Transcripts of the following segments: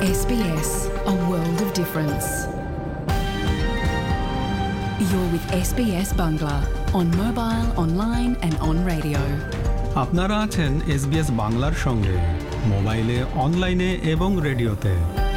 SBS, a world of difference. You're with SBS Bangla on mobile, online and on radio. আপনারা আছেন SBS বাংলার সঙ্গে মোবাইলে, অনলাইনে এবং রেডিওতে।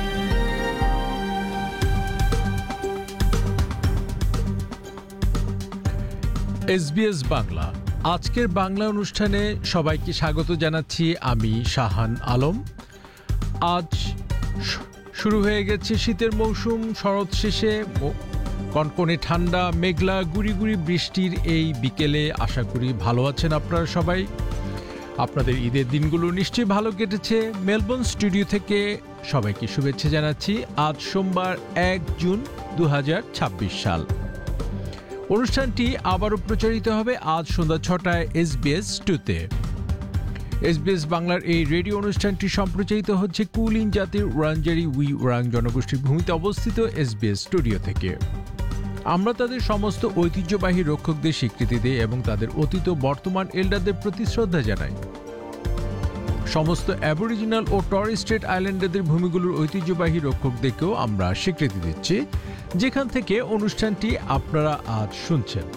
SBS বাংলা আজকের বাংলা অনুষ্ঠানে সবাইকে স্বাগত জানাচ্ছি। আমি শাহান আলম। আজ শুরু হয়ে গেছে শীতের মৌসুম। শরৎ শেষে কনকনে ঠান্ডা, মেঘলা গুড়ি গুড়ি বৃষ্টির এই বিকেলে আশা করি ভালো আছেন আপনারা সবাই। আপনাদের ঈদের দিনগুলো নিশ্চয়ই ভালো কেটেছে। মেলবোর্ন স্টুডিও থেকে সবাইকে শুভেচ্ছা জানাচ্ছি। আজ সোমবার 1 জুন 2026 সাল। অনুষ্ঠানটি আবারও প্রচারিত হবে আজ সন্ধ্যা 6টায় SBS 2-তে। SBS বাংলার এই রেডিও অনুষ্ঠানটি সম্প্রচারিত হচ্ছে কুলিন জাতির ওরাংজারি ওরাং জনগোষ্ঠীর ভূমিতে অবস্থিত SBS স্টুডিও থেকে। আমরা তাদের সমস্ত ঐতিহ্যবাহী রক্ষকদের স্বীকৃতি দিই এবং তাদের অতীত বর্তমান এল্ডারদের প্রতি শ্রদ্ধা জানাই। সমস্ত অ্যাবরিজিনাল ও টরেস স্ট্রেট আইল্যান্ডারদের ভূমিগুলোর ঐতিহ্যবাহী রক্ষকদেরকেও আমরা স্বীকৃতি দিচ্ছি, যেখান থেকে অনুষ্ঠানটি আপনারা আজ শুনছেন।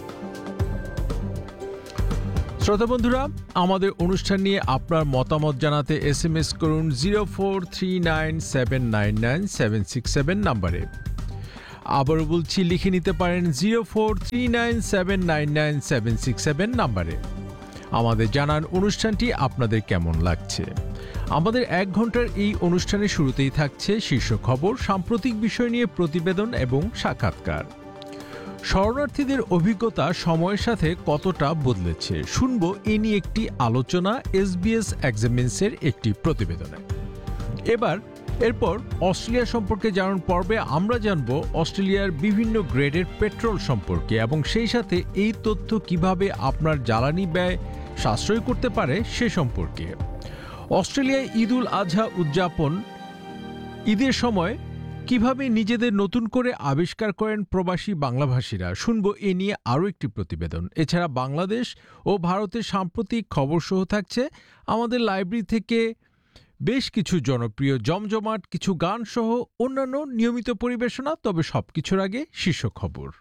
শ্রোতা বন্ধুরা, আমাদের অনুষ্ঠান নিয়ে আপনার মতামত জানাতে SMS করুন 0439799767 নম্বরে। আবারও বলছি, লিখে নিতে পারেন 0439799767 নম্বরে। আমাদের জানান অনুষ্ঠানটি আপনাদের কেমন লাগছে। আমাদের 1 ঘন্টার এই অনুষ্ঠানের শুরুতেই থাকছে শীর্ষ খবর, সাম্প্রতিক বিষয় নিয়ে প্রতিবেদন এবং সাক্ষাৎকার। শরণার্থীদের অভিজ্ঞতা সময়ের সাথে কতটা বদলেছে শুনব এ নিয়ে একটি আলোচনা SBS এক্সামিনসের একটি প্রতিবেদনে। এরপর অস্ট্রেলিয়া সম্পর্কে জানার পর্বে আমরা জানব অস্ট্রেলিয়ার বিভিন্ন গ্রেডের পেট্রোল সম্পর্কে এবং সেই সাথে এই তথ্য কিভাবে আপনার জ্বালানি ব্যয় সাশ্রয় করতে পারে সে সম্পর্কে। অস্ট্রেলিয়ায় ঈদুল আজহা উদযাপন, ঈদের সময় কিভাবে নিজেদের নতুন করে আবিষ্কার করেন প্রবাসী বাংলাভাষীরা, শুনবো এ নিয়ে আরও একটি প্রতিবেদন। এছাড়া বাংলাদেশ ও ভারতের সাম্প্রতিক খবর সহ থাকছে আমাদের লাইব্রেরি থেকে বেশ কিছু জনপ্রিয় জমজমাট কিছু গান সহ অন্যান্য নিয়মিত পরিবেশনা। তবে সবকিছুর আগে শীর্ষ খবর।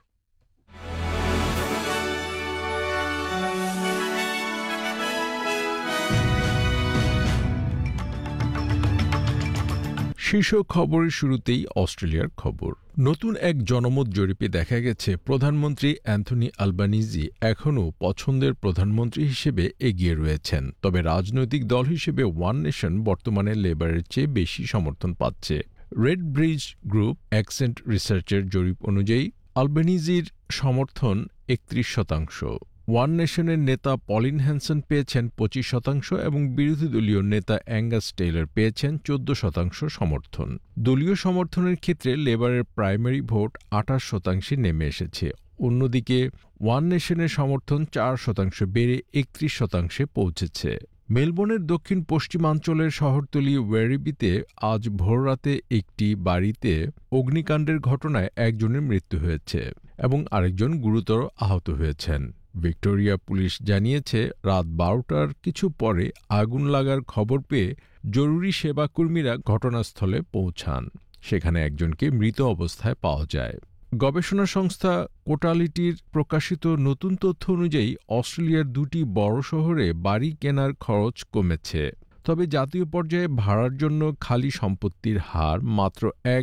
শীর্ষ খবরের শুরুতেই অস্ট্রেলিয়ার খবর। নতুন এক জনমত জরিপে দেখা গেছে প্রধানমন্ত্রী অ্যান্থনি আলবানিজি এখনও পছন্দের প্রধানমন্ত্রী হিসেবে এগিয়ে রয়েছেন। তবে রাজনৈতিক দল হিসেবে ওয়ান নেশন বর্তমানে লেবারের চেয়ে বেশি সমর্থন পাচ্ছে। রেড ব্রিজ গ্রুপ অ্যাকসেন্ট রিসার্চের জরিপ অনুযায়ী আলবানিজির সমর্থন 31%। ওয়ান নেশনের নেতা পলিন হ্যানসন পেয়েছেন 25% এবং বিরোধী দলীয় নেতা অ্যাঙ্গাস টেইলর পেয়েছেন 14% সমর্থন। দলীয় সমর্থনের ক্ষেত্রে লেবারের প্রাইমারি ভোট 28% নেমে এসেছে। অন্যদিকে ওয়ান নেশনের সমর্থন 4% বেড়ে 31% পৌঁছেছে। মেলবোর্নের দক্ষিণ পশ্চিমাঞ্চলের শহরতলি ওয়েরিবিতে আজ ভোররাতে একটি বাড়িতে অগ্নিকাণ্ডের ঘটনায় একজনের মৃত্যু হয়েছে এবং আরেকজন গুরুতর আহত হয়েছেন। ভিক্টোরিয়া পুলিশ জানিয়েছে রাত 12টার কিছু পরে আগুন লাগার খবর পেয়ে জরুরি সেবাকর্মীরা ঘটনাস্থলে পৌঁছান। সেখানে একজনকে মৃত অবস্থায় পাওয়া যায়। গবেষণা সংস্থা কোটালিটির প্রকাশিত নতুন তথ্য অনুযায়ী অস্ট্রেলিয়ার 2টি বড় শহরে বাড়ি কেনার খরচ কমেছে। তবে জাতীয় পর্যায়ে ভাড়ার জন্য খালি সম্পত্তির হার মাত্র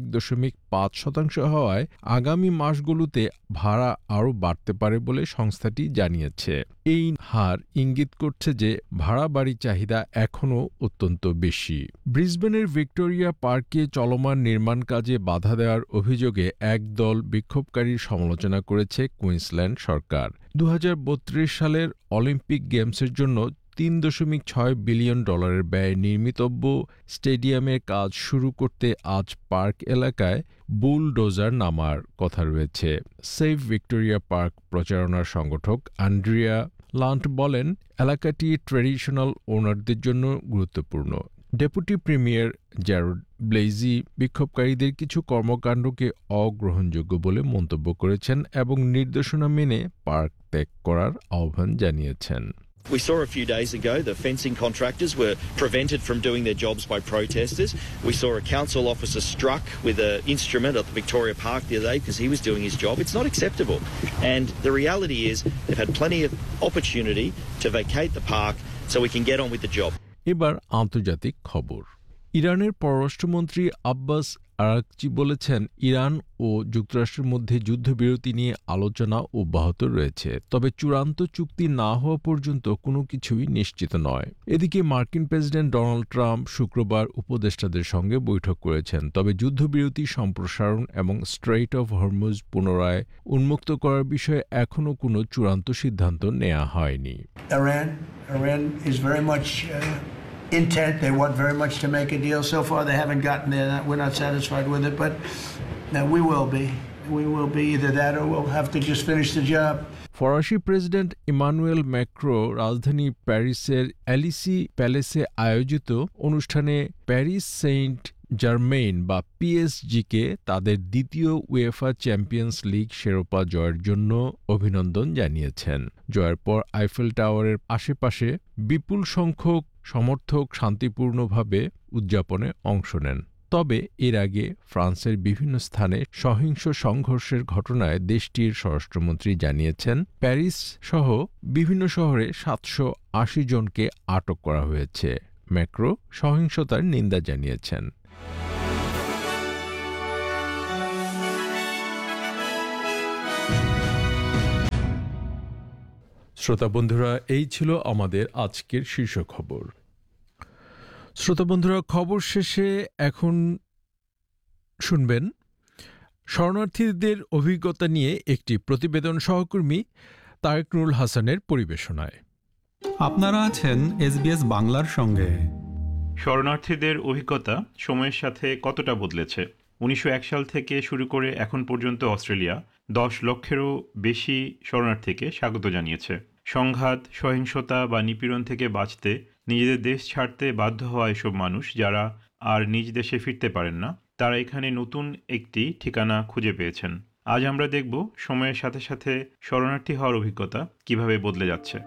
1.5% হওয়ায় আগামী মাসগুলোতে ভাড়া আরও বাড়তে পারে বলে সংস্থাটি জানিয়েছে। এই হার ইঙ্গিত করছে যে ভাড়া বাড়ির চাহিদা এখনও অত্যন্ত বেশি। ব্রিসবেনের ভিক্টোরিয়া পার্কে চলমান নির্মাণ কাজে বাধা দেওয়ার অভিযোগে একদল বিক্ষোভকারীর সমালোচনা করেছে কুইন্সল্যান্ড সরকার। 2032 সালের অলিম্পিক গেমসের জন্য $3.6 বিলিয়ন ব্যয়ে নির্মিতব্য স্টেডিয়ামের কাজ শুরু করতে আজ পার্ক এলাকায় বুলডোজার নামার কথা রয়েছে। সেভ ভিক্টোরিয়া পার্ক প্রচারণার সংগঠক আন্ড্রিয়া লান্ট বলেন, এলাকাটি ট্র্যাডিশনাল ওনারদের জন্য গুরুত্বপূর্ণ। ডেপুটি প্রিমিয়ার জ্যারড ব্লেইজি বিক্ষোভকারীদের কিছু কর্মকাণ্ডকে অগ্রহণযোগ্য বলে মন্তব্য করেছেন এবং নির্দেশনা মেনে পার্ক ত্যাগ করার আহ্বান জানিয়েছেন। We saw a few days ago the fencing contractors were prevented from doing their jobs by protesters. We saw a council officer struck with an instrument at the Victoria Park the other day because he was doing his job. It's not acceptable. And the reality is they've had plenty of opportunity to vacate the park so we can get on with the job. এবার আন্তর্জাতিক খবর। ইরানের পররাষ্ট্রমন্ত্রী Abbas Araghchi বলেছেন, Iran ও যুক্তরাষ্ট্রের মধ্যে যুদ্ধবিরতি নিয়ে আলোচনা অব্যাহত রয়েছে, তবে চূড়ান্ত চুক্তি না হওয়া পর্যন্ত কোনো কিছুই নিশ্চিত নয়। এদিকে মার্কিন প্রেসিডেন্ট ডোনাল্ড ট্রাম্প শুক্রবার উপদেষ্টাদের সঙ্গে বৈঠক করেছেন, তবে যুদ্ধবিরতি সম্প্রসারণ এবং স্ট্রেইট অফ হরমুজ পুনরায় উন্মুক্ত করার বিষয়ে এখনও কোনো চূড়ান্ত সিদ্ধান্ত নেওয়া হয়নি। Iran is very much intent. They want very much to make a deal. So far, they haven't gotten there. We're not satisfied with it, but we will be. We will be either that or we'll have to just finish the job. ফরাসি president Emmanuel Macron রাজধানী প্যারিসের এলিসি প্যালেসে আয়োজিত অনুষ্ঠানে Paris Saint Jermaine বা পিএসজিকে তাদের দ্বিতীয় UEFA champions league শিরোপা জয়ের জন্য অভিনন্দন জানিয়েছেন। জয়ের পর আইফেল টাওয়ারের আশেপাশে বিপুল সংখ্যক সমর্থক শান্তিপূর্ণভাবে উদযাপনে অংশ নেন। তবে এর আগে ফ্রান্সের বিভিন্ন স্থানে সহিংস সংঘর্ষের ঘটনায় দেশটির স্বরাষ্ট্রমন্ত্রী জানিয়েছেন, প্যারিস সহ বিভিন্ন শহরে ৭৮০ জনকে আটক করা হয়েছে। ম্যাক্রো সহিংসতার নিন্দা জানিয়েছেন। শ্রোতা বন্ধুরা, এই ছিল আমাদের আজকের শীর্ষ খবর। শ্রোতা বন্ধুরা, খবর শেষে এখন শুনবেন শরণার্থীদের অভিজ্ঞতা নিয়ে একটি প্রতিবেদন সহকর্মী তারেক নুরুল হাসানের পরিবেশনায়। আপনারা আছেন SBS বাংলার সঙ্গে। শরণার্থীদের অভিজ্ঞতা সময়ের সাথে কতটা বদলেছে? 1901 সাল থেকে শুরু করে এখন পর্যন্ত অস্ট্রেলিয়া 10 লক্ষেরও বেশি শরণার্থীকে স্বাগত জানিয়েছে। সংঘাত, সহিংসতা বা নিপীড়ন থেকে বাঁচতে নিজেদের দেশ ছাড়তে বাধ্য হওয়া এসব মানুষ যারা আর নিজ দেশে ফিরতে পারেন না, তারা এখানে নতুন একটি ঠিকানা খুঁজে পেয়েছেন। আজ আমরা দেখব সময়ের সাথে সাথে শরণার্থী হওয়ার অভিজ্ঞতা কিভাবে বদলে যাচ্ছে।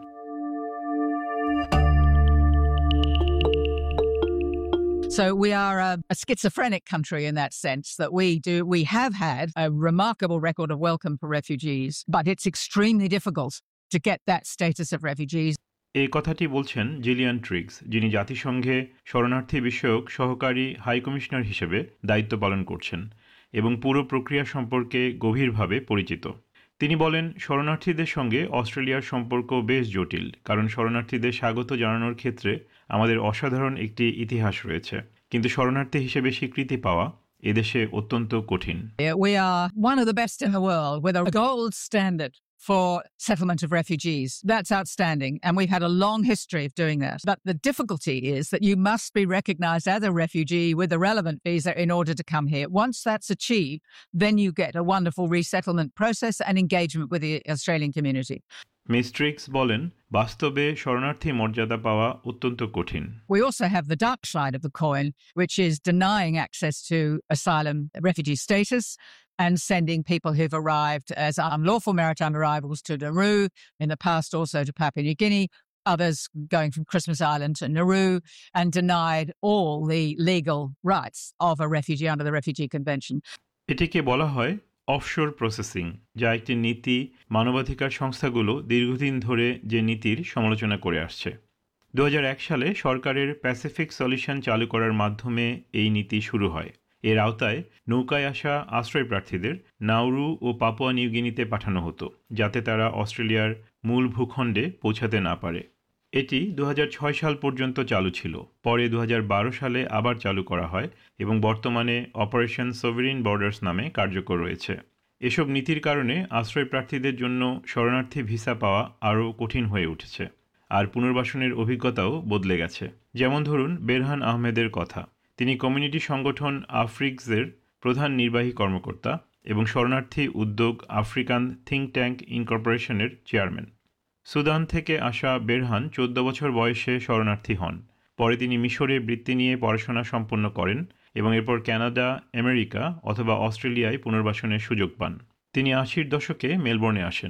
So we are a schizophrenic country in that sense that we have had a remarkable record of welcome for refugees, but it's extremely difficult to get that status of refugees. এই কথাটি বলছেন জিলিয়ান ট্রিগস, যিনি জাতিসংঘে শরণার্থী বিষয়ক সহকারী হাই কমিশনার হিসেবে দায়িত্ব পালন করছেন এবং পুরো প্রক্রিয়া সম্পর্কে গভীরভাবে পরিচিত। তিনি বলেন, শরণার্থীদের সঙ্গে অস্ট্রেলিয়ার সম্পর্ক বেশ জটিল, কারণ শরণার্থীদের স্বাগত জানানোর ক্ষেত্রে আমাদের অসাধারণ একটি ইতিহাস রয়েছে, কিন্তু শরণার্থী হিসেবে স্বীকৃতি পাওয়া এদেশে অত্যন্ত কঠিন। We are one of the best in the world with a gold standard for settlement of refugees. That's outstanding, and we've had a long history of doing that. But the difficulty is that you must be recognised as a refugee with a relevant visa in order to come here. Once that's achieved, then you get a wonderful resettlement process and engagement with the Australian community. Miss ট্রিগস বলেন, বাস্তবে শরণার্থী মর্যাদা পাওয়া অত্যন্ত কঠিন। We also have the dark side of the coin, which is denying access to asylum refugee status and sending people who've arrived as unlawful maritime arrivals to Nauru, in the past also to Papua New Guinea, others going from Christmas Island to Nauru, and denied all the legal rights of a refugee under the Refugee Convention. এটিকে বলা হয় offshore processing, যা একটি নীতি মানবাধিকার সংস্থাগুলো দীর্ঘদিন ধরে যে নীতির সমালোচনা করে আসছে। 2001 সালে সরকারের প্যাসিফিক সলিউশন চালু করার মাধ্যমে এই নীতি শুরু হয়। এর আওতায় নৌকায় আসা আশ্রয় প্রার্থীদের নাউরু ও পাপুয়া নিউগিনিতে পাঠানো হতো, যাতে তারা অস্ট্রেলিয়ার মূল ভূখণ্ডে পৌঁছাতে না পারে। এটি 2006 সাল পর্যন্ত চালু ছিল। পরে 2012 সালে আবার চালু করা হয় এবং বর্তমানে অপারেশন সভেরিন বর্ডার্স নামে কার্যকর রয়েছে। এসব নীতির কারণে আশ্রয় প্রার্থীদের জন্য শরণার্থী ভিসা পাওয়া আরও কঠিন হয়ে উঠেছে, আর পুনর্বাসনের অভিজ্ঞতাও বদলে গেছে। যেমন ধরুন বেরহান আহমেদের কথা। তিনি কমিউনিটি সংগঠন আফ্রিক্সের প্রধান নির্বাহী কর্মকর্তা এবং শরণার্থী উদ্যোগ African think tank ইনকর্পোরেশনের chairman. Sudan থেকে আসা বেরহান 14 বছর বয়সে শরণার্থী হন। পরে তিনি মিশরে বৃত্তি নিয়ে পড়াশোনা সম্পন্ন করেন এবং এরপর কানাডা, আমেরিকা অথবা অস্ট্রেলিয়ায় পুনর্বাসনের সুযোগ পান। তিনি 80-র দশকে মেলবোর্নে আসেন।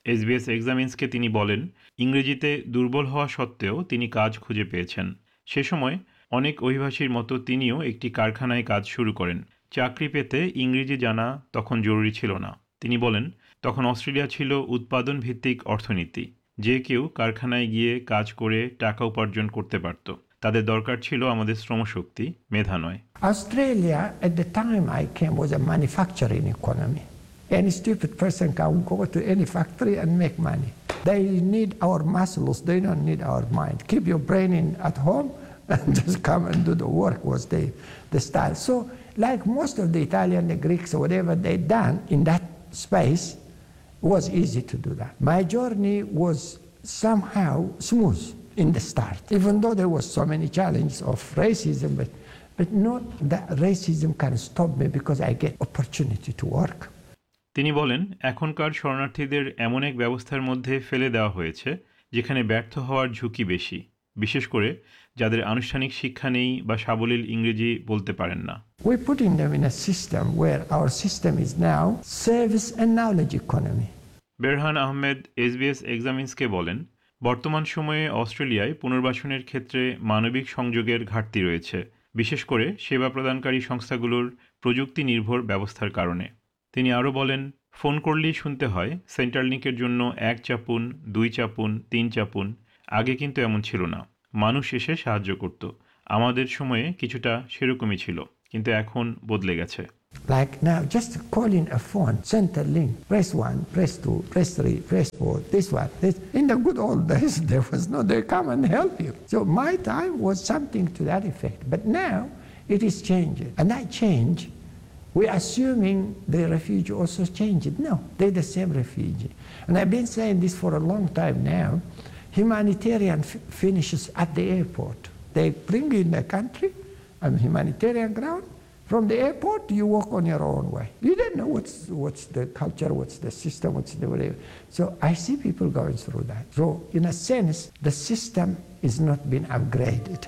SBS এক্সামিন্সকে তিনি বলেন, ইংরেজিতে দুর্বল হওয়া সত্ত্বেও তিনি কাজ খুঁজে পেয়েছেন। সে সময় অনেক অভিবাসীর মতো তিনিও একটি কারখানায় কাজ শুরু করেন। চাকরি পেতে ইংরেজি জানা তখন জরুরি ছিল না। তিনি বলেন, তখন অস্ট্রেলিয়া ছিল উৎপাদন ভিত্তিক অর্থনীতি। যে কেউ কারখানায় গিয়ে কাজ করে টাকা উপার্জন করতে পারত। তাদের দরকার ছিল আমাদের শ্রমশক্তি, মেধা নয়। Australia, at the time I came, was a manufacturing economy. Any stupid person can go to any factory and make money. They need our muscles, they don't need our mind. Keep your brain at home and just come and do the work was the style. So like most of the Italian, the Greeks, or whatever they done in that space, it was easy to do that. My journey was somehow smooth in the start, even though there was so many challenges of racism, but not that racism can stop me because I get opportunity to work. তিনি বলেন, এখনকার শরণার্থীদের এমন এক ব্যবস্থার মধ্যে ফেলে দেওয়া হয়েছে যেখানে ব্যর্থ হওয়ার ঝুঁকি বেশি, বিশেষ করে যাদের আনুষ্ঠানিক শিক্ষা নেই বা সাবলীল ইংরেজি বলতে পারেন না। We're putting them in a system where our system is now service and knowledge economy. Berhane Ahmed SBS এক্সামিন্সকে বলেন, বর্তমান সময়ে অস্ট্রেলিয়ায় পুনর্বাসনের ক্ষেত্রে মানবিক সংযোগের ঘাটতি রয়েছে, বিশেষ করে সেবা প্রদানকারী সংস্থাগুলোর প্রযুক্তি নির্ভর ব্যবস্থার কারণে। তিনি আরও বলেন, ফোন করলেই শুনতে হয় সেন্ট্রাললিংকের জন্য 1 চাপুন, 2 চাপুন, 3 চাপুন। আগে কিন্তু এমন ছিল না, মানুষ এসে সাহায্য করত। আমাদের সময়ে কিছুটা সেরকমই ছিল, কিন্তু এখন বদলে গেছে। Like now, just calling a phone, Centrelink, press 1, press 2, press 3, press 4, this one, this. In the good old days, there was no, they come and help you. So my time was something to that effect. But now, it is changing. And that change, we're assuming the refugee also changed. No, they're the same refugee. And I've been saying this for a long time now. Humanitarian finishes at the airport. They bring you in the country on humanitarian ground. From the airport, you walk on your own way. You don't know what's the culture, what's the system, what's the whatever. So I see people going through that. So in a sense, the system is not being upgraded.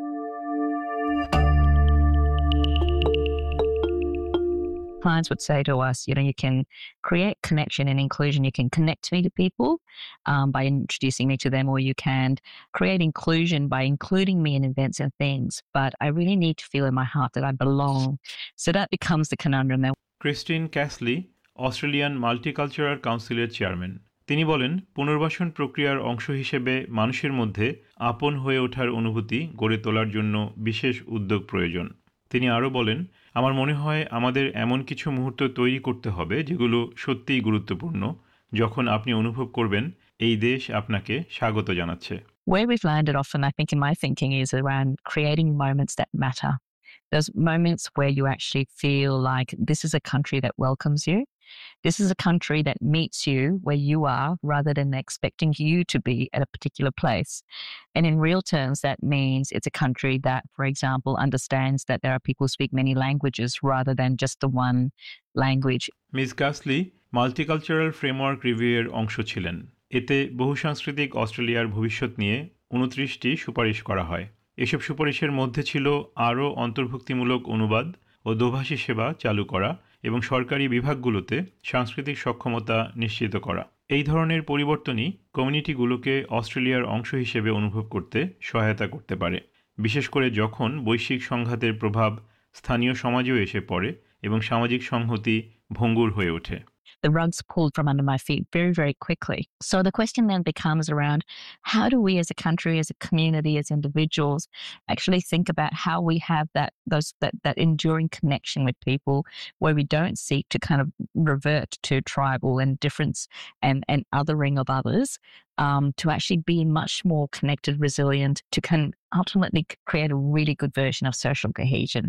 Clients would say to us, you can create connection and inclusion. You can connect me to people by introducing me to them, or you can create inclusion by including me in events and things. But I really need to feel in my heart that I belong. So that becomes the conundrum there. Christine ক্যাসলি Australian multicultural কাউন্সিলের chairman. তিনি বলেন, পুনর্বাসন প্রক্রিয়ার অংশ হিসেবে মানুষের মধ্যে আপন হয়ে ওঠার অনুভূতি গড়ে তোলার জন্য বিশেষ উদ্যোগ প্রয়োজন। তিনি আরও বলেন, আমার মনে হয় আমাদের এমন কিছু মুহূর্ত তৈরি করতে হবে যেগুলো সত্যিই গুরুত্বপূর্ণ, যখন আপনি অনুভব করবেন এই দেশ আপনাকে স্বাগত জানাচ্ছে। Where we've landed often, I think, in my thinking, is around creating moments that matter. Those moments where you actually feel like this is a country that welcomes you. This is a country that meets you where you are rather than expecting you to be at a particular place. And in real terms, that means it's a country that, for example, understands that there are people who speak many languages rather than just the one language. Miss কাসলি multicultural framework রিভিউয়ের অংশ ছিলেন। এতে বহুসাংস্কৃতিক অস্ট্রেলিয়ার ভবিষ্যৎ নিয়ে 29টি সুপারিশ করা হয়। এসব সুপারিশের মধ্যে ছিল আরও অন্তর্ভুক্তিমূলক অনুবাদ ও দোভাষী সেবা চালু করা এবং সরকারি বিভাগগুলোতে সাংস্কৃতিক সক্ষমতা নিশ্চিত করা। এই ধরনের পরিবর্তনই কমিউনিটিগুলোকে অস্ট্রেলিয়ার অংশ হিসেবে অনুভব করতে সহায়তা করতে পারে, বিশেষ করে যখন বৈশ্বিক সংঘাতের প্রভাব স্থানীয় সমাজেও এসে পড়ে এবং সামাজিক সংহতি ভঙ্গুর হয়ে ওঠে। The rug's pulled from under my feet very, very quickly. So the question then becomes around how do we as a country, as a community, as individuals actually think about how we have that enduring connection with people where we don't seek to kind of revert to tribal and difference and othering of others, to actually be much more connected, resilient, to can ultimately create a really good version of social cohesion.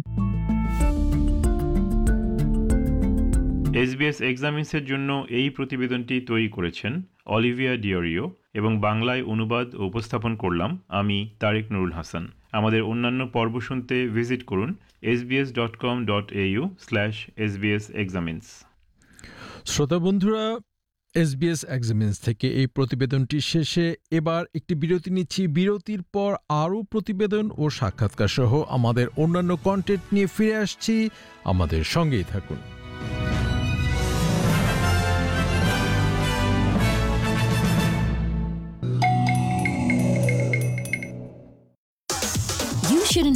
SBS এক্সামিন্সের জন্য এই প্রতিবেদনটি তৈরি করেছেন Olivia ডিওরিও এবং বাংলায় অনুবাদ ও উপস্থাপন করলাম আমি তারেক নুরুল হাসান। আমাদের অন্যান্য পর্ব শুনতে ভিজিট করুন sbs.com.au/sbsexamines। শ্রোতা বন্ধুরা, SBS এক্সামিন্স থেকে এই প্রতিবেদনটি শেষে এবার একটি বিরতি নিচ্ছি। বিরতির পর আরও প্রতিবেদন ও সাক্ষাৎকার সহ আমাদের অন্যান্য কন্টেন্ট নিয়ে ফিরে আসছি। আমাদের সঙ্গেই থাকুন।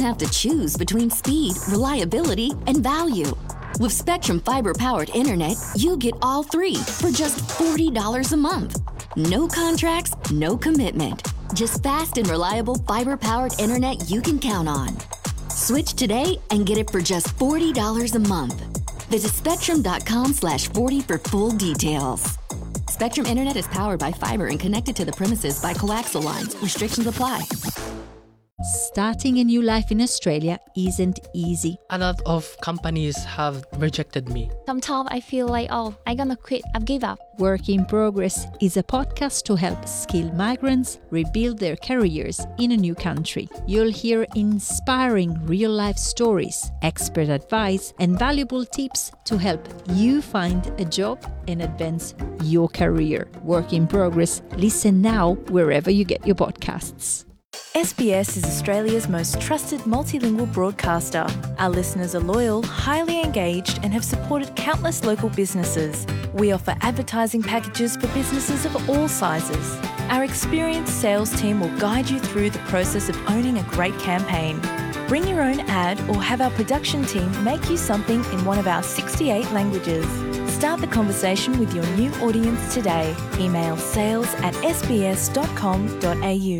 have to choose between speed, reliability, and value. With Spectrum Fiber-powered internet, you get all three for just $40 a month. No contracts, no commitment. Just fast and reliable fiber-powered internet you can count on. Switch today and get it for just $40 a month. Visit spectrum.com/40 for full details. Spectrum Internet is powered by fiber and connected to the premises by coaxial lines. Restrictions apply. Starting a new life in Australia isn't easy. A lot of companies have rejected me. Sometimes I feel like, I'm gonna quit, I've given up. Work in Progress is a podcast to help skilled migrants rebuild their careers in a new country. You'll hear inspiring real-life stories, expert advice, and valuable tips to help you find a job and advance your career. Work in Progress. Listen now wherever you get your podcasts. SBS is Australia's most trusted multilingual broadcaster. Our listeners are loyal, highly engaged, and have supported countless local businesses. We offer advertising packages for businesses of all sizes. Our experienced sales team will guide you through the process of owning a great campaign. Bring your own ad or have our production team make you something in one of our 68 languages. Start the conversation with your new audience today. Email sales@sbs.com.au.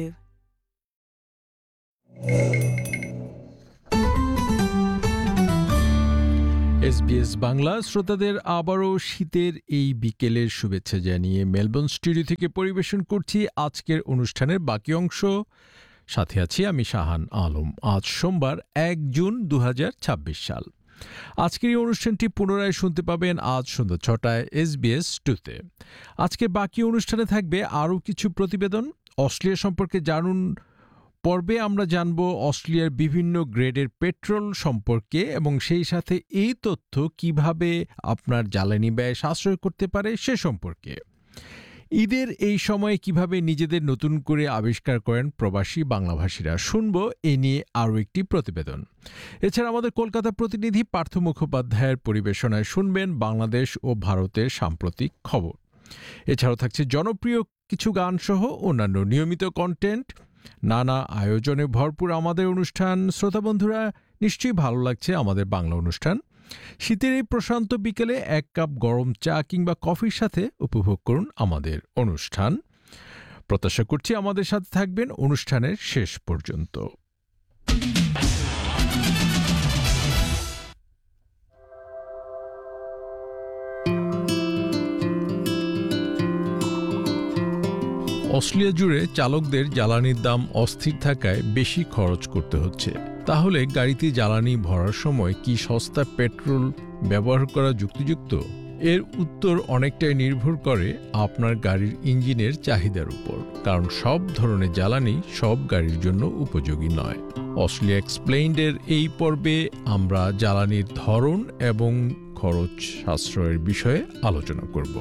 SBS Bangla শ্রোতাদের আবারও শীতের এই বিকেলের শুভেচ্ছা জানিয়ে Melbourne studio থেকে পরিবেশন করছি আজকের অনুষ্ঠানের বাকি অংশ। সাথে আছি আমি শাহান আলম। আজ সোমবার 1 জুন 2026 সাল। আজকের এই অনুষ্ঠানটি পুনরায় শুনতে পাবেন আজ সন্ধ্যা 6টায় SBS 2-তে। আজকে বাকি অনুষ্ঠানে থাকবে আরও কিছু প্রতিবেদন। অস্ট্রেলিয়া সম্পর্কে জানুন পর্বে আমরা জানব অস্ট্রেলিয়ার বিভিন্ন গ্রেডের পেট্রোল সম্পর্কে এবং সেই সাথে এই তথ্য কিভাবে আপনার জ্বালানি ব্যয় সাশ্রয় করতে পারে সে সম্পর্কে। ঈদের এই সময়ে কিভাবে নিজেদের নতুন করে আবিষ্কার করেন প্রবাসী বাংলাভাষীরা, শুনব এ নিয়ে আরও একটি প্রতিবেদন। এছাড়া আমাদের কলকাতা প্রতিনিধি পার্থ মুখোপাধ্যায়ের পরিবেশনায় শুনবেন বাংলাদেশ ও ভারতের সাম্প্রতিক খবর। এছাড়াও থাকছে জনপ্রিয় কিছু গানসহ অন্যান্য নিয়মিত কন্টেন্ট। নানা আয়োজনে ভরপুর আমাদের অনুষ্ঠান। শ্রোতা বন্ধুরা, নিশ্চয়ই ভালো লাগছে আমাদের বাংলা অনুষ্ঠান। শীতের এই প্রশান্ত বিকেলে 1 কাপ গরম চা কিংবা কফির সাথে উপভোগ করুন আমাদের অনুষ্ঠান। প্রত্যাশা করছি আমাদের সাথে থাকবেন অনুষ্ঠানের শেষ পর্যন্ত। অস্ট্রেলিয়া জুড়ে চালকদের জ্বালানির দাম অস্থির থাকায় বেশি খরচ করতে হচ্ছে। তাহলে গাড়িতে জ্বালানি ভরার সময় কি সস্তা পেট্রোল ব্যবহার করা যুক্তিযুক্ত? এর উত্তর অনেকটাই নির্ভর করে আপনার গাড়ির ইঞ্জিনের চাহিদার উপর, কারণ সব ধরনের জ্বালানি সব গাড়ির জন্য উপযোগী নয়। অস্ট্রেলিয়া এক্সপ্লেইনডের এই পর্বে আমরা জ্বালানির ধরন এবং খরচ সাশ্রয়ের বিষয়ে আলোচনা করব।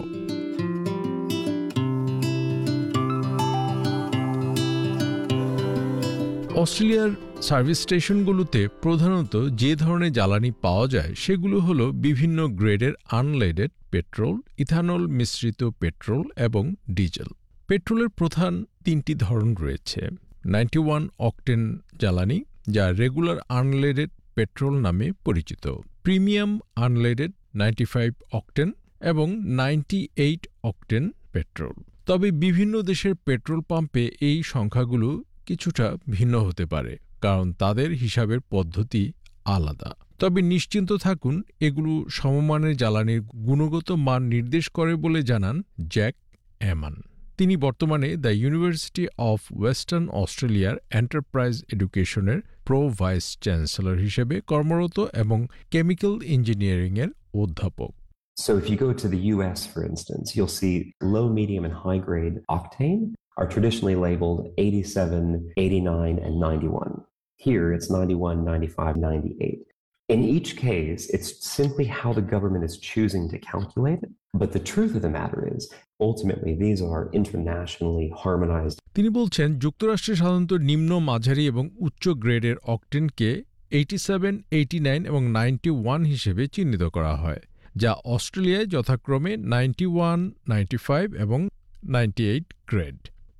অস্ট্রেলিয়ার সার্ভিস স্টেশনগুলোতে প্রধানত যে ধরনের জ্বালানি পাওয়া যায় সেগুলো হলো বিভিন্ন গ্রেডের আনলেডেড পেট্রোল, ইথানল মিশ্রিত পেট্রোল এবং ডিজেল। পেট্রোলের প্রধান 3টি ধরন রয়েছে। 91 অকটেন জ্বালানি, যা রেগুলার আনলেডেড পেট্রোল নামে পরিচিত, প্রিমিয়াম আনলেডেড 95 অকটেন এবং 98 অকটেন পেট্রোল। তবে বিভিন্ন দেশের পেট্রোল পাম্পে এই সংখ্যাগুলো কিছুটা ভিন্ন হতে পারে, কারণ তাদের হিসাবের পদ্ধতি আলাদা। তবে নিশ্চিন্ত থাকুন, এগুলো সমমানের জ্বালানির গুণগত মান নির্দেশ করে বলে জানান জ্যাক এমান। তিনি বর্তমানে দ্য ইউনিভার্সিটি অফ ওয়েস্টার্ন অস্ট্রেলিয়ার এন্টারপ্রাইজ এডুকেশনের প্রো ভাইস চ্যান্সেলর হিসেবে কর্মরত এবং কেমিক্যাল ইঞ্জিনিয়ারিংয়ের অধ্যাপক। So if you go to the US, for instance, you'll see low, medium, and high grade octane are traditionally labeled 87, 89, and 91. Here it's 91, 95, 98. In each case, it's simply how the government is choosing to calculate it. But the truth of the matter is, ultimately, these are internationally harmonized. তিনি বলছেন, যুক্তরাষ্ট্রে সাধারণত নিম্ন, মাঝারি এবং উচ্চ গ্রেডের অকটেনকে 87, 89 এবং 91 হিসেবে চিহ্নিত করা হয়, যা অস্ট্রেলিয়ায় যথাক্রমে 91, 95 এবং 98 গ্রেড।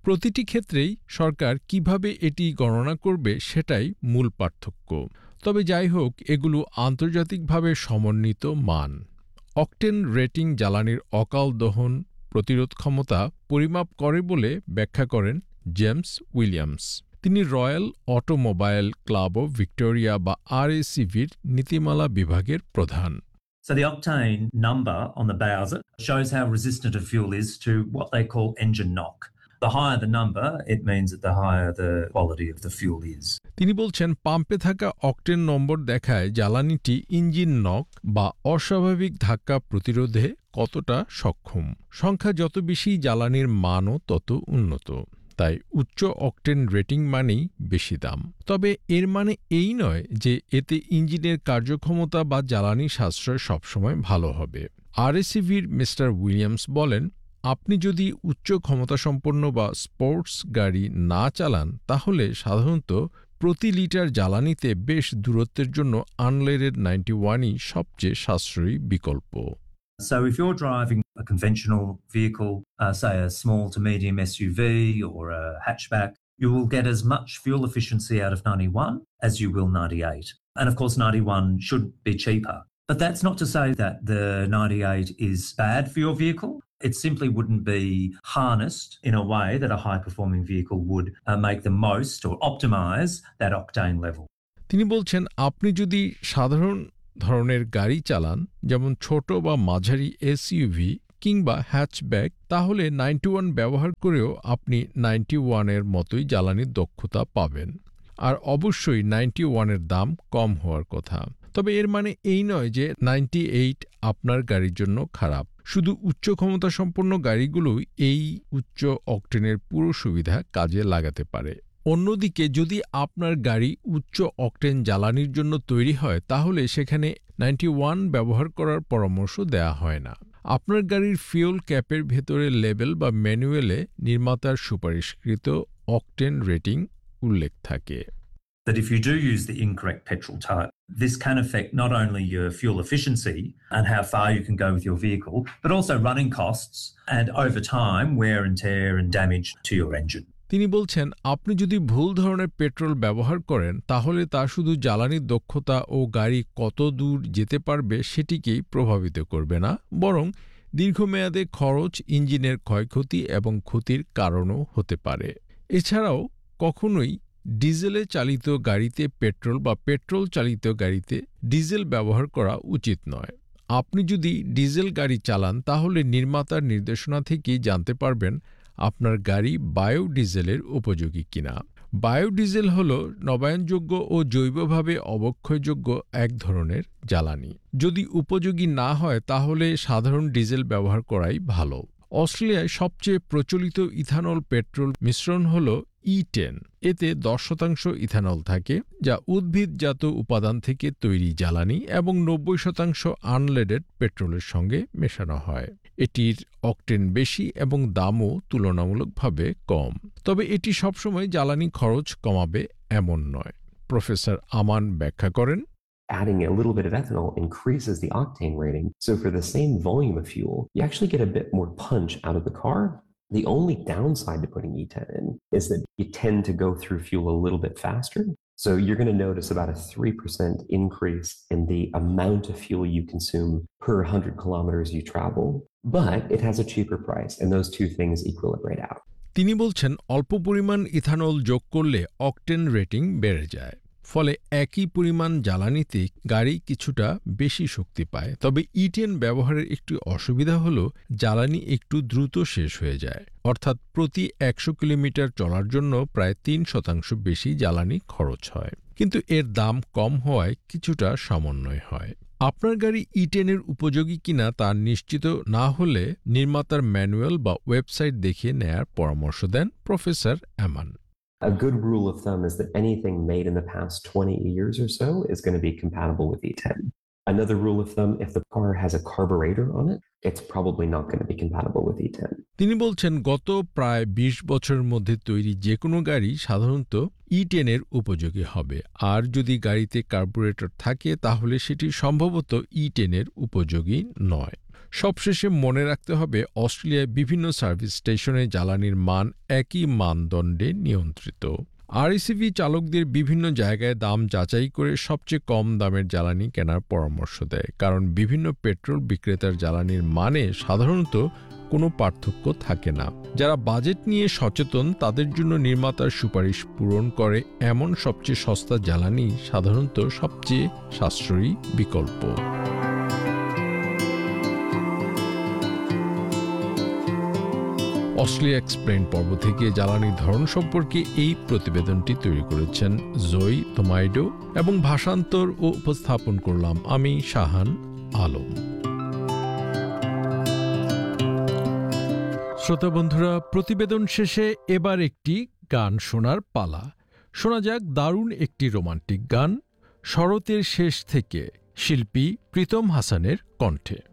প্রতিটি ক্ষেত্রেই সরকার কিভাবে এটি গণনা করবে সেটাই মূল পার্থক্য। তবে যাই হোক, এগুলো আন্তর্জাতিকভাবে সমন্বিত মান। অকটেন রেটিং জ্বালানির অকাল দহন প্রতিরোধ ক্ষমতা পরিমাপ করে বলে ব্যাখ্যা করেন জেমস উইলিয়ামস। তিনি royal automobile club of Victoria বা RACVর নীতিমালা বিভাগের প্রধান। So the octane number on the Bowser shows how resistant a fuel is to what they call engine knock. The higher the number, it means that the higher the quality of the fuel is. তিনি বলছেন, পাম্পে থাকা octane নম্বর দেখায় জ্বালানিটি engine knock বা অস্বাভাবিক ধাক্কা প্রতিরোধে কতটা সক্ষম। সংখ্যা যত বেশি, জ্বালানির মানও তত উন্নত। তাই উচ্চ অকটেন রেটিং মানেই বেশি দাম। তবে এর মানে এই নয় যে এতে ইঞ্জিনের কার্যক্ষমতা বা জ্বালানি সাশ্রয় সবসময় ভালো হবে। RACVর মিস্টার উইলিয়ামস বলেন, আপনি যদি উচ্চ ক্ষমতাসম্পন্ন বা স্পোর্টস গাড়ি না চালান, তাহলে সাধারণত প্রতি লিটার জ্বালানিতে বেশ দূরত্বের জন্য আনলেডেড 91ই সবচেয়ে সাশ্রয়ী বিকল্প। So if you're driving a conventional vehicle, say a small to medium SUV or a hatchback, you will get as much fuel efficiency out of 91 as you will 98. And of course 91 should be cheaper. But that's not to say that the 98 is bad for your vehicle. It simply wouldn't be harnessed in a way that a high-performing vehicle would make the most or optimize that octane level. তিনি বলছেন, আপনি যদি সাধারণ ধরনের গাড়ি চালান, যেমন ছোট বা মাঝারি SUV কিংবা হ্যাচব্যাক, তাহলে 91 ব্যবহার করেও আপনি 91-এর মতোই জ্বালানির দক্ষতা পাবেন। আর অবশ্যই 91-এর দাম কম হওয়ার কথা। তবে এর মানে এই নয় যে 98 আপনার গাড়ির জন্য খারাপ। শুধু উচ্চ ক্ষমতা সম্পন্ন গাড়িগুলোই এই উচ্চ অকটেনের পুরো সুবিধা কাজে লাগাতে পারে। অন্যদিকে যদি আপনার গাড়ি উচ্চ অকটেন জ্বালানির জন্য তৈরি হয়, তাহলে সেখানে 91 ব্যবহার করার পরামর্শ দেয়া হয় না। আপনার গাড়ির ফিউল ক্যাপের ভেতরে লেবেল বা ম্যানুয়ালে নির্মাতার সুপারিশকৃত অকটেন রেটিং উল্লেখ থাকে। That if you do use the incorrect petrol type, this can affect not only your fuel efficiency and how far you can go with your vehicle, but also running costs and over time wear and tear and damage to your engine. তিনি বলছেন, আপনি যদি ভুল ধরনের petrol ব্যবহার করেন, তাহলে তা শুধু জ্বালানির দক্ষতা ও গাড়ি কত দূর যেতে পারবে সেটিকেই প্রভাবিত করবে না, বরং দীর্ঘমেয়াদে খরচ, ইঞ্জিনের ক্ষয়ক্ষতি এবং ক্ষতির কারণও হতে পারে। এছাড়াও কখনোই ডিজেলে চালিত গাড়িতে পেট্রোল বা পেট্রোল চালিত গাড়িতে ডিজেল ব্যবহার করা উচিত নয়। আপনি যদি ডিজেল গাড়ি চালান, তাহলে নির্মাতার নির্দেশনা থেকেই জানতে পারবেন আপনার গাড়ি বায়োডিজেলের উপযোগী কিনা। বায়োডিজেল হল নবায়নযোগ্য ও জৈবভাবে অবক্ষয়যোগ্য এক ধরনের জ্বালানি। যদি উপযোগী না হয়, তাহলে সাধারণ ডিজেল ব্যবহার করাই ভালো। অস্ট্রেলিয়ায় সবচেয়ে প্রচলিত ইথানল পেট্রোল মিশ্রণ হল E10। এতে 10% ইথানল থাকে, যা উদ্ভিদজাত উপাদান থেকে তৈরি জ্বালানি, এবং 90% আনলেডেড পেট্রোলের সঙ্গে মেশানো হয়। এটির অকটেন বেশি এবং দামও তুলনামূলকভাবে কম। তবে এটি সবসময় জ্বালানি খরচ কমাবে এমন নয়। প্রফেসর আমান ব্যাখ্যা করেন, Adding a little bit of ethanol increases the octane rating. So for the same volume of fuel, you actually get a bit more punch out of the car. The only downside to putting E10 in is that you tend to go through fuel a little bit faster. So you're going to notice about a 3% increase in the amount of fuel you consume per 100 kilometers you travel. But it has a cheaper price, and those two things equilibrate out. তিনি বলছেন, অল্প পরিমাণ ethanol যোগ করলে octane rating বেড়ে যায়। ফলে একই পরিমাণ জ্বালানিতে গাড়ি কিছুটা বেশি শক্তি পায়। তবে E10 ব্যবহারের একটি অসুবিধা হল জ্বালানি একটু দ্রুত শেষ হয়ে যায়। অর্থাৎ প্রতি 100 কিলোমিটার চলার জন্য প্রায় 3% বেশি জ্বালানি খরচ হয়। কিন্তু এর দাম কম হওয়ায় কিছুটা সমন্বয় হয়। আপনার গাড়ি E10-এর উপযোগী কিনা তা নিশ্চিত না হলে নির্মাতার ম্যানুয়াল বা ওয়েবসাইট দেখে নেয়ার পরামর্শ দেন professor Aman. A good rule of thumb is that anything made in the past 20 years or so is going to be compatible with E10. Another rule of thumb, if the car has a carburetor on it, it's probably not going to be compatible with E10. তিনি বলছেন, গত প্রায় 20 বছরের মধ্যে তৈরি যে কোনো গাড়ি সাধারণত E10-এর উপযোগী হবে। আর যদি গাড়িতে কার্বুরেটর থাকে, তাহলে সেটি সম্ভবত E10-এর উপযোগী নয়। সবশেষে মনে রাখতে হবে অস্ট্রেলিয়ায় বিভিন্ন সার্ভিস স্টেশনে জ্বালানির মান একই মানদণ্ডে নিয়ন্ত্রিত। আরএসইভি চালকদের বিভিন্ন জায়গায় দাম যাচাই করে সবচেয়ে কম দামের জ্বালানি কেনার পরামর্শ দেয়, কারণ বিভিন্ন পেট্রোল বিক্রেতার জ্বালানির মানে সাধারণত কোনো পার্থক্য থাকে না। যারা বাজেট নিয়ে সচেতন তাদের জন্য নির্মাতার সুপারিশ পূরণ করে এমন সবচেয়ে সস্তা জ্বালানি সাধারণত সবচেয়ে সাশ্রয়ী বিকল্প। অস্ট্রেলিয়া এক্সপ্লেইন পর্ব থেকে জ্বালানির ধরন সম্পর্কে এই প্রতিবেদনটি তৈরি করেছেন জয়ী তোমাইডো এবং ভাষান্তর ও উপস্থাপন করলাম আমি শাহান আলম। শ্রোতা বন্ধুরা, প্রতিবেদন শেষে এবার একটি গান শোনার পালা। শোনা যাক দারুণ একটি রোমান্টিক গান শরতের শেষ থেকে শিল্পী প্রীতম হাসানের কণ্ঠে।